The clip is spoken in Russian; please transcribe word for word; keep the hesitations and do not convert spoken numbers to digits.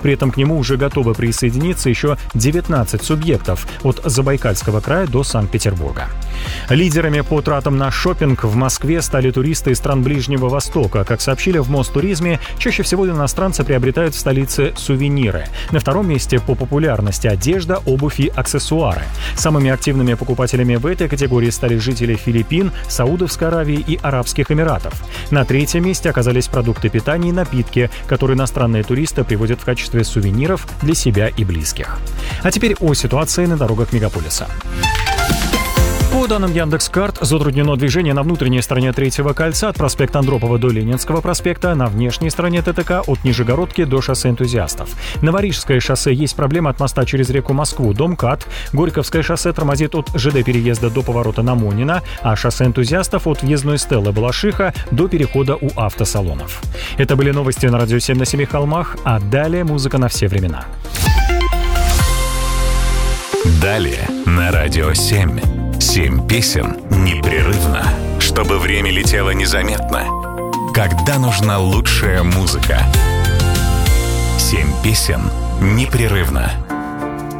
При этом к нему уже готовы присоединиться еще девятнадцать субъектов от Забайкальского края до Санкт-Петербурга. Лидерами по тратам на шопинг в Москве стали туристы из стран Ближнего Востока. Как сообщили в Мостуризме, чаще всего иностранцы приобретают в столице сувениры. На втором месте по популярности одежда, обувь и аксессуары. Самыми активными покупателями в этой категории стали жители Филиппин, Саудовской Аравии и Арабских Эмиратов. На третьем месте оказались продукты питания и напитки, которые иностранные туристы привозят в качестве сувениров для себя и близких. А теперь о ситуации на дорогах мегаполиса. По данным Яндекс.Карт, затруднено движение на внутренней стороне Третьего кольца от проспекта Андропова до Ленинского проспекта, на внешней стороне ТТК от Нижегородки до шоссе Энтузиастов. На Варижское шоссе есть проблема от моста через реку Москву до МКАД, Горьковское шоссе тормозит от ЖД-переезда до поворота на Монина, а шоссе Энтузиастов от въездной стелы Балашиха до перехода у автосалонов. Это были новости на Радио семь на семи холмах, а далее музыка на все времена. Далее на Радио семь. Семь песен непрерывно, чтобы время летело незаметно. Когда нужна лучшая музыка. Семь песен непрерывно.